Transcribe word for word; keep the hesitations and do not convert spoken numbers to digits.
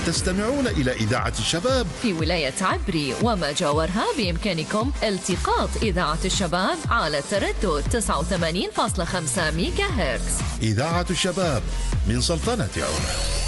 تستمعون إلى إذاعة الشباب في ولاية عبري وما جاورها. بإمكانكم التقاط إذاعة الشباب على التردد تسعة وثمانين فاصلة خمسة ميجا هرتز. إذاعة الشباب من سلطنة عمان.